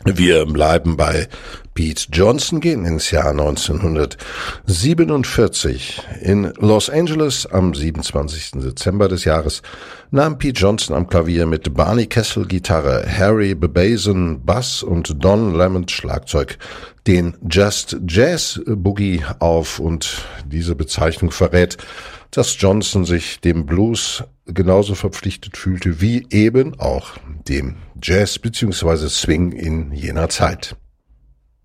Wir bleiben bei Pete Johnson, gehen ins Jahr 1947. In Los Angeles am 27. Dezember des Jahres nahm Pete Johnson am Klavier mit Barney Kessel Gitarre, Harry Bebason Bass und Don Lemon Schlagzeug den Just Jazz Boogie auf, und diese Bezeichnung verrät, dass Johnson sich dem Blues genauso verpflichtet fühlte wie eben auch dem Jazz bzw. Swing in jener Zeit.